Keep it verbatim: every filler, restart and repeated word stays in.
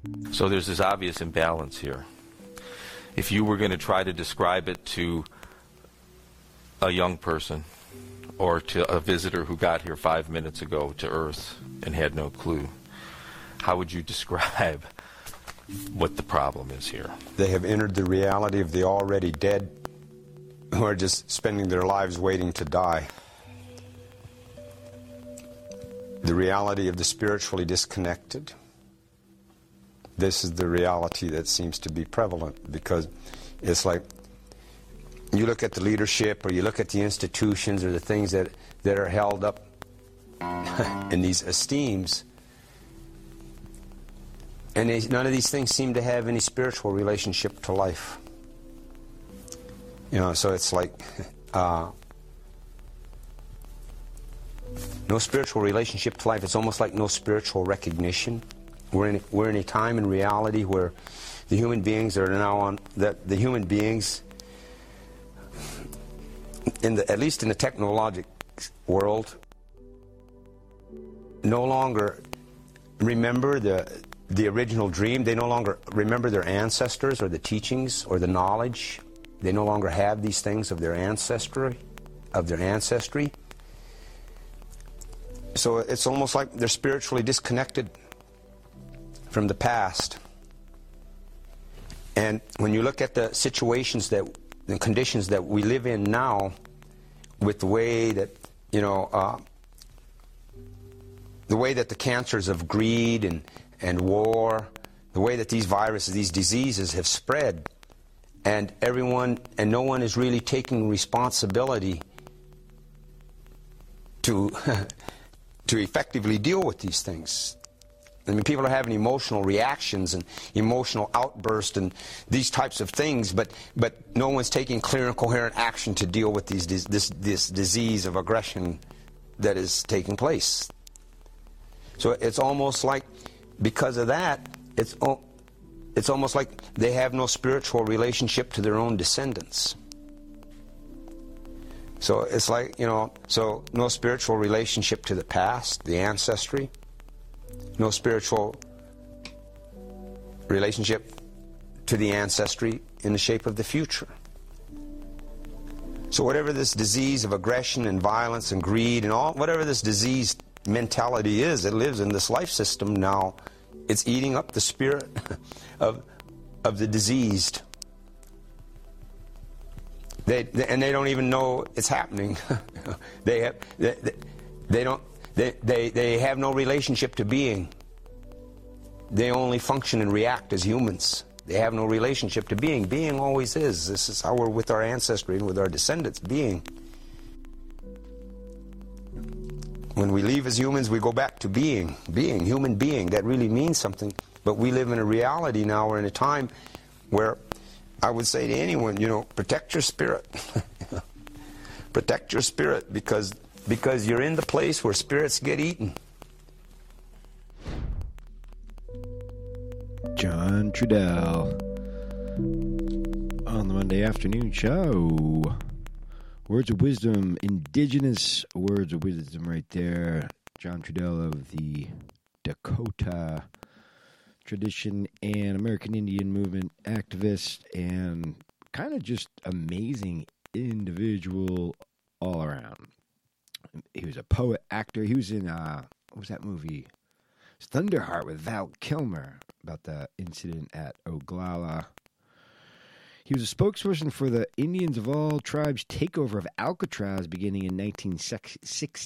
So there's this obvious imbalance here. If you were going to try to describe it to a young person or to a visitor who got here five minutes ago to Earth and had no clue, how would you describe what the problem is here? They have entered the reality of the already dead who are just spending their lives waiting to die. The reality of the spiritually disconnected. This is the reality that seems to be prevalent, because it's like you look at the leadership or you look at the institutions or the things that, that are held up in these esteems, and they, none of these things seem to have any spiritual relationship to life. You know, so it's like uh, no spiritual relationship to life. It's almost like no spiritual recognition. We're in, we're in a time in reality where the human beings are now on, that the human beings, in the, at least in the technologic world, no longer remember the, the original dream. They no longer remember their ancestors or the teachings or the knowledge. They no longer have these things of their ancestry, of their ancestry. So it's almost like they're spiritually disconnected from the past. And when you look at the situations that, the conditions that we live in now, with the way that, you know, uh, the way that the cancers of greed and, and war, the way that these viruses, these diseases have spread, and everyone, and no one is really taking responsibility to, to effectively deal with these things. I mean, people are having emotional reactions and emotional outbursts and these types of things, but but no one's taking clear and coherent action to deal with these this this disease of aggression that is taking place. So it's almost like, because of that, it's it's almost like they have no spiritual relationship to their own descendants. So it's like, you know, so no spiritual relationship to the past, the ancestry. No spiritual relationship to the ancestry in the shape of the future. So whatever this disease of aggression and violence and greed and all, whatever this disease mentality is that lives in this life system now, it's eating up the spirit of of the diseased. They, they and they don't even know it's happening. they have they, they, they don't. They, they, they have no relationship to being. They only function and react as humans. They have no relationship to being. Being always is. This is how we're with our ancestry and with our descendants, being. When we leave as humans, we go back to being. Being, human being. That really means something. But we live in a reality now, we're in a time where I would say to anyone, you know, protect your spirit. Protect your spirit, because Because you're in the place where spirits get eaten. John Trudell on the Monday afternoon show. Words of wisdom, indigenous words of wisdom right there. John Trudell of the Dakota tradition and American Indian movement activist, and kind of just amazing individual all around. He was a poet, actor. He was in, uh, what was that movie? It's Thunderheart with Val Kilmer, about the incident at Oglala. He was a spokesperson for the Indians of all tribes takeover of Alcatraz beginning in nineteen sixty.